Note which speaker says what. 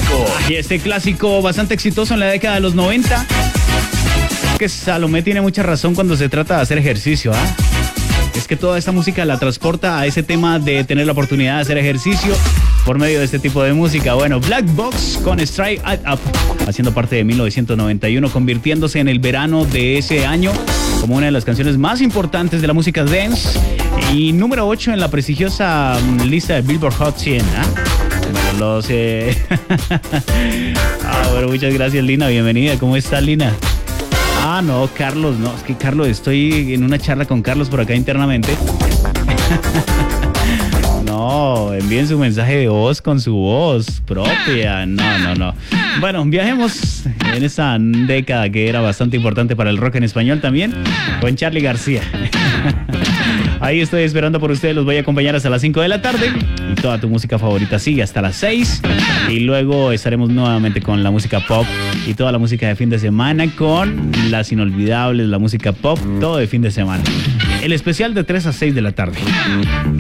Speaker 1: clásico.
Speaker 2: Y este clásico bastante exitoso en la década de los 90. Que Salomé tiene mucha razón cuando se trata de hacer ejercicio, ¿ah? Es que toda esta música la transporta a ese tema de tener la oportunidad de hacer ejercicio por medio de este tipo de música. Bueno, Black Box con Straight Up, haciendo parte de 1991, convirtiéndose en el verano de ese año como una de las canciones más importantes de la música dance y número 8 en la prestigiosa lista de Billboard Hot 100, ¿ah? Bueno, lo sé. Bueno, muchas gracias, Lina. Bienvenida. ¿Cómo está, Lina? No, Carlos, no. Es que Carlos, estoy en una charla con Carlos por acá internamente. No, envíen su mensaje de voz con su voz propia. No. Bueno, viajemos en esta década que era bastante importante para el rock en español también, con Charly García. Ahí estoy esperando por ustedes, los voy a acompañar hasta las 5 de la tarde y toda tu música favorita sigue hasta las 6 y luego estaremos nuevamente con la música pop y toda la música de fin de semana con las inolvidables, la música pop, todo de fin de semana. El especial de 3 a 6 de la tarde.